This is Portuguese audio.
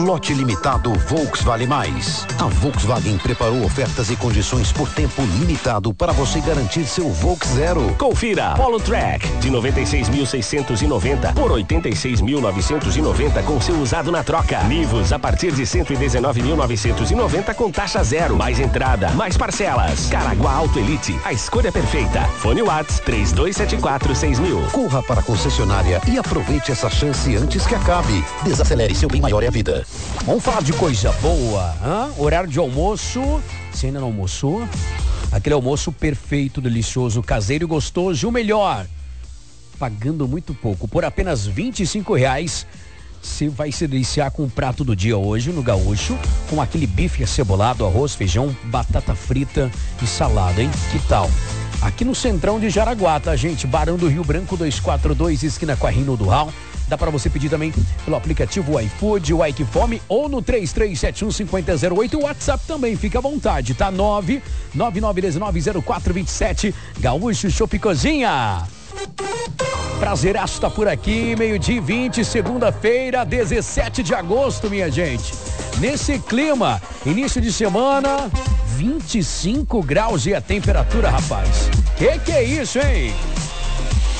Lote limitado Volkswagen Mais. A Volkswagen preparou ofertas e condições por tempo limitado para você garantir seu Volks Zero. Confira. Polo Track de 96.690 por 86.990 com seu usado na troca. Nivus a partir de 119.990 com taxa zero. Mais entrada, mais parcelas. Caraguá Auto Elite, a escolha perfeita. Fone Whats 32746000. Corra para a concessionária e aproveite essa chance antes que acabe. Desacelere, seu bem maior é a vida. Vamos falar de coisa boa, hein? Horário de almoço, você ainda não almoçou? Aquele almoço perfeito, delicioso, caseiro e gostoso, e o melhor, pagando muito pouco, por apenas R$25, você vai se deliciar com o prato do dia hoje no Gaúcho, com aquele bife acebolado, arroz, feijão, batata frita e salada, hein? Que tal? Aqui no Centrão de Jaraguá, tá, gente? Barão do Rio Branco 242, esquina com a Rino do Hall. Dá para você pedir também pelo aplicativo iFood, o iQfome ou no 3371-5008. O WhatsApp também, fica à vontade, tá? 999190427. Gaúcho Chopp Cozinha. Prazeraço tá por aqui, 12:20, segunda-feira, 17 de agosto, minha gente. Nesse clima, início de semana, 25 graus e a temperatura, rapaz. Que é isso, hein?